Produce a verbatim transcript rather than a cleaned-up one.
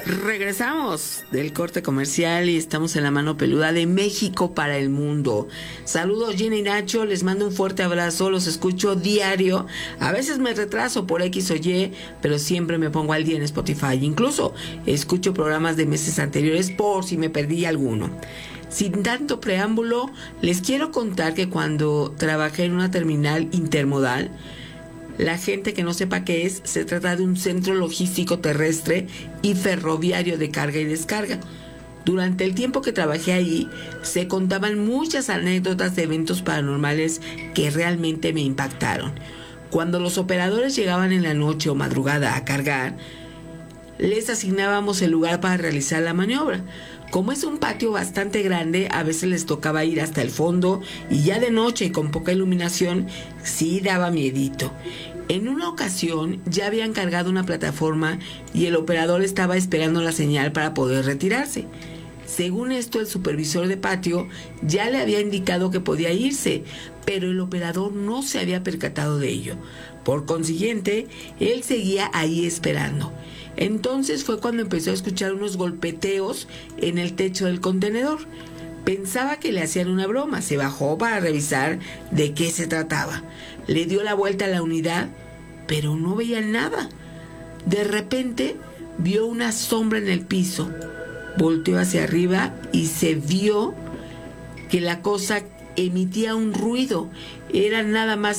Regresamos del corte comercial y estamos en la mano peluda de México para el mundo. Saludos Gina y Nacho, les mando un fuerte abrazo, los escucho diario. A veces me retraso por X o Y, pero siempre me pongo al día en Spotify. Incluso escucho programas de meses anteriores por si me perdí alguno. Sin tanto preámbulo, les quiero contar que cuando trabajé en una terminal intermodal, la gente que no sepa qué es, se trata de un centro logístico terrestre y ferroviario de carga y descarga. Durante el tiempo que trabajé ahí, se contaban muchas anécdotas de eventos paranormales que realmente me impactaron. Cuando los operadores llegaban en la noche o madrugada a cargar, les asignábamos el lugar para realizar la maniobra. Como es un patio bastante grande, a veces les tocaba ir hasta el fondo y ya de noche y con poca iluminación, sí daba miedito. En una ocasión ya habían cargado una plataforma y el operador estaba esperando la señal para poder retirarse. Según esto, el supervisor de patio ya le había indicado que podía irse, pero el operador no se había percatado de ello. Por consiguiente, él seguía ahí esperando. Entonces fue cuando empezó a escuchar unos golpeteos en el techo del contenedor. Pensaba que le hacían una broma, se bajó para revisar de qué se trataba. Le dio la vuelta a la unidad, pero no veía nada. De repente vio una sombra en el piso. Volteó hacia arriba y se vio que la cosa emitía un ruido. Era nada más